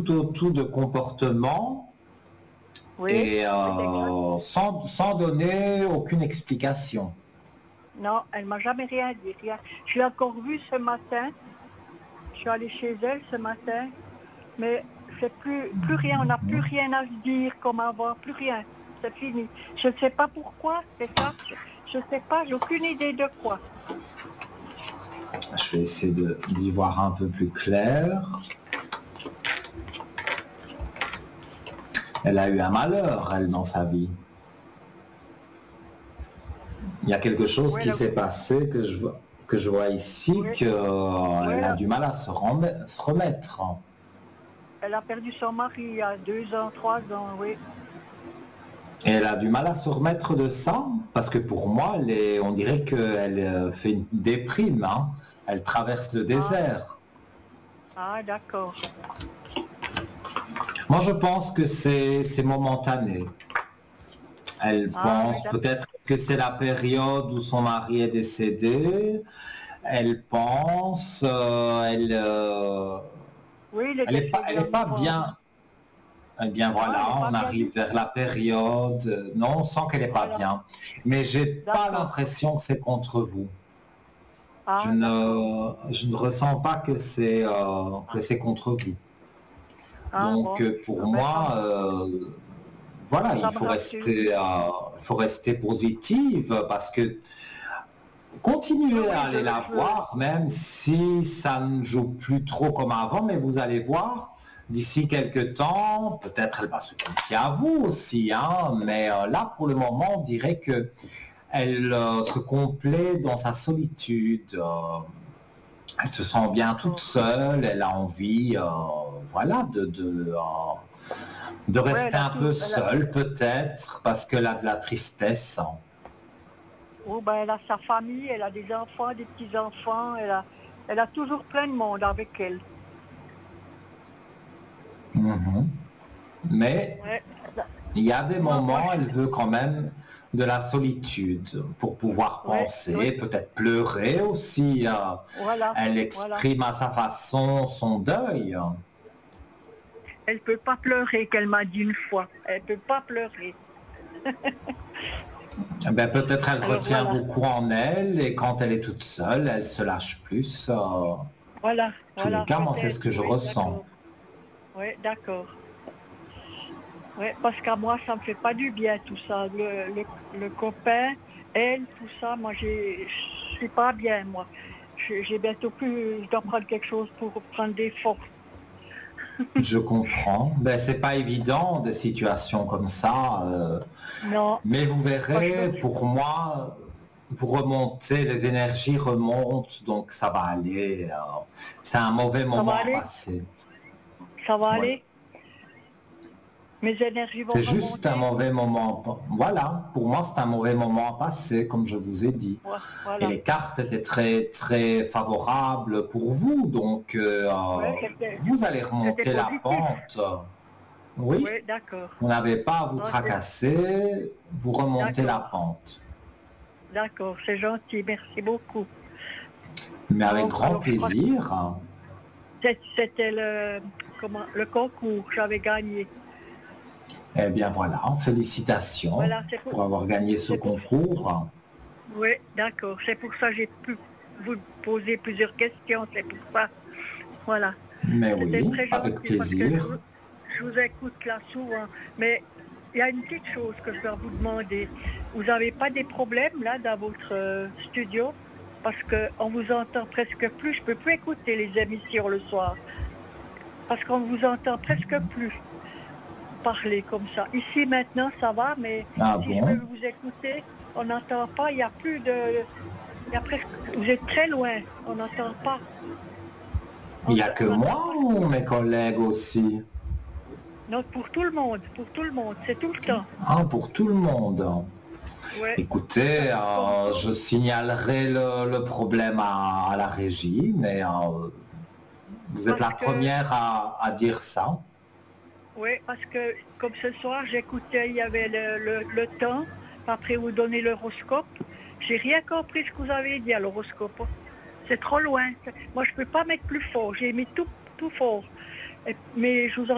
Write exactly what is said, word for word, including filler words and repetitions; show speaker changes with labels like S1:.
S1: tout au tout de comportement
S2: Oui,
S1: et
S2: c'est exact.
S1: euh, sans, sans donner aucune explication.
S2: Non, elle m'a jamais rien dit, rien. Je l'ai encore vue ce matin. Je suis allée chez elle ce matin, mais c'est plus, plus rien, on n'a plus rien à se dire comme avant, plus rien. C'est fini. Je ne sais pas pourquoi, c'est ça. Je ne sais pas, j'ai aucune idée de quoi.
S1: Je vais essayer de, d'y voir un peu plus clair. Elle a eu un malheur, elle, dans sa vie. Il y a quelque chose
S2: Oui,
S1: qui
S2: elle a,
S1: s'est passé que je vois, que je vois ici,
S2: oui,
S1: qu'elle
S2: oui, elle
S1: a
S2: a,
S1: du mal à se, rem- se remettre.
S2: elle a perdu son mari il y a deux ans, trois ans, oui.
S1: Et elle a du mal à se remettre de ça, parce que pour moi, elle est- on dirait qu'elle euh, fait une déprime, hein. Elle traverse le
S2: Ah,
S1: désert.
S2: ah d'accord.
S1: Moi, je pense que c'est c'est momentané. Elle
S2: Ah oui,
S1: pense
S2: d'accord.
S1: peut-être que c'est la période où son mari est décédé. Elle pense, euh, elle, euh,
S2: Oui, il est
S1: elle est pas,
S2: décédé
S1: elle est
S2: en
S1: pas
S2: novembre.
S1: bien. Eh bien
S2: Ah, elle n'est
S1: voilà,
S2: pas
S1: on
S2: bien
S1: arrive
S2: du
S1: vers
S2: tout.
S1: la période. euh, Non, on sent qu'elle n'est pas
S2: Voilà,
S1: bien. Mais j'ai pas
S2: d'accord.
S1: l'impression que c'est contre vous. Je
S2: Ah, d'accord.
S1: ne, je ne ressens pas que c'est euh, que
S2: Ah,
S1: c'est contre vous.
S2: ah,
S1: Donc
S2: bon.
S1: euh, pour
S2: Ah ben, ça,
S1: moi,
S2: me-
S1: euh, voilà, il
S2: ça me
S1: faut
S2: rassure.
S1: rester, euh, il faut rester positive parce que
S2: Oui,
S1: continuez à
S2: oui,
S1: aller
S2: je,
S1: la
S2: je,
S1: voir, même si ça ne joue plus trop comme avant, mais vous allez voir, d'ici quelques temps, peut-être elle va se confier à vous aussi, hein, mais euh, là, pour le moment, on dirait que elle euh, se complaît dans sa solitude. euh, elle se sent bien toute
S2: d'accord.
S1: seule, elle a envie, euh, voilà, de, de, euh, de
S2: Oui,
S1: rester
S2: elle a
S1: un
S2: tout,
S1: peu
S2: elle a,
S1: seule peut-être, parce qu'elle a de la tristesse.
S2: oh, ben, elle a sa famille, elle a des enfants, des petits-enfants, elle a, elle a toujours plein de monde avec elle.
S1: Mhm. Mais
S2: Ouais.
S1: il y a des
S2: Moi, moi,
S1: moments,
S2: je,
S1: elle veut quand même de la solitude pour pouvoir
S2: ouais,
S1: penser,
S2: ouais,
S1: peut-être pleurer aussi. euh,
S2: voilà,
S1: Elle
S2: voilà.
S1: exprime à sa façon son deuil.
S2: Elle peut pas pleurer, qu'elle m'a dit une fois. Elle peut pas pleurer.
S1: Eh ben, peut-être elle
S2: Alors
S1: retient
S2: voilà,
S1: beaucoup en elle et quand elle est toute seule, elle se lâche plus. euh, En
S2: voilà,
S1: tous les
S2: voilà,
S1: cas, moi, c'est ce
S2: peut-être,
S1: que je
S2: oui,
S1: ressens.
S2: d'accord. Oui, d'accord. Oui, parce qu'à moi, ça me fait pas du bien tout ça. Le, le, le copain, elle, tout ça, moi, j'ai, je suis pas bien, moi. Je- J'ai bientôt plus, je dois prendre quelque chose pour prendre des forces.
S1: Je comprends. Ben, c'est pas évident des situations comme ça, euh,
S2: Non,
S1: mais vous
S2: moi, je me,
S1: verrez, pour moi, vous remontez, les énergies remontent, donc ça va aller. euh, C'est un mauvais
S2: ça va
S1: moment à
S2: aller,
S1: passer.
S2: ça va
S1: Oui.
S2: aller. Mes énergies vont
S1: C'est juste un
S2: remonter.
S1: mauvais moment. Voilà, pour moi, c'est un mauvais moment à passer, comme je vous ai dit.
S2: Ouais,
S1: Et
S2: voilà.
S1: les cartes étaient très, très favorables pour vous, donc euh,
S2: Oui, c'était,
S1: vous allez
S2: c'était
S1: remonter la
S2: positif.
S1: pente. Oui,
S2: Oui, d'accord.
S1: vous n'avez pas à vous
S2: Ah, c'est-
S1: tracasser, vous remontez la
S2: d'accord,
S1: pente.
S2: d'accord, c'est gentil, merci beaucoup.
S1: Mais avec
S2: Bon,
S1: grand
S2: alors je crois que
S1: plaisir.
S2: c'est- c'était le, comment, le concours, j'avais gagné.
S1: Eh bien voilà, félicitations
S2: Voilà, c'est pour,
S1: pour avoir gagné ce
S2: c'est pour,
S1: concours.
S2: oui, d'accord, c'est pour ça que j'ai pu vous poser plusieurs questions, c'est pour ça. Voilà,
S1: Mais
S2: c'était
S1: oui,
S2: très
S1: avec
S2: gentil parce que je,
S1: plaisir.
S2: vous- je vous écoute là souvent, mais il y a une petite chose que je dois vous demander. Vous n'avez pas des problèmes là dans votre euh, studio? Parce qu'on vous entend presque plus, je ne peux plus écouter les émissions le soir, parce qu'on vous entend presque plus parler comme ça. Ici maintenant ça va, mais
S1: Ah
S2: si je veux
S1: bon?
S2: vous écouter, on n'entend pas, il n'y a plus de... Il y a presque, vous êtes très loin, on n'entend pas.
S1: Il
S2: On
S1: n'y a que
S2: on n'entend
S1: moi
S2: pas.
S1: ou mes collègues aussi?
S2: Non, pour tout le monde, pour tout le monde, c'est tout le temps.
S1: Ah, pour tout le monde.
S2: Ouais. Ça-
S1: Écoutez,
S2: Comme,
S1: euh,
S2: comme-
S1: je signalerai le, le problème à, à la régie, mais euh, vous êtes
S2: parce
S1: la
S2: que,
S1: première à, à dire ça.
S2: ouais, parce que comme ce soir, j'écoutais, il y avait le, le, le temps, après vous donnez l'horoscope. J'ai rien compris ce que vous avez dit à l'horoscope. C'est trop loin. Moi, je peux pas mettre plus fort. J'ai mis tout, tout fort. Et- mais je vous